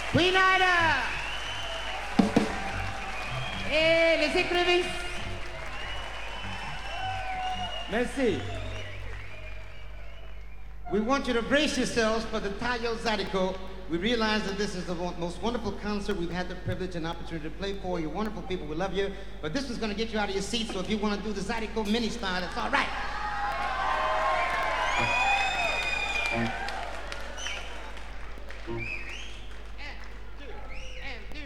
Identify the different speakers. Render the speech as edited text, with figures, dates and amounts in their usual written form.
Speaker 1: Queen Ida. Et les écrevisses. Merci. We want you to brace yourselves for the Tayo Zydeco. We realize that this is the most wonderful concert we've had the privilege and opportunity to play for. You're wonderful people, we love you. But this is going to get you out of your seats, so if you want to do the Zydeco mini style, it's all right.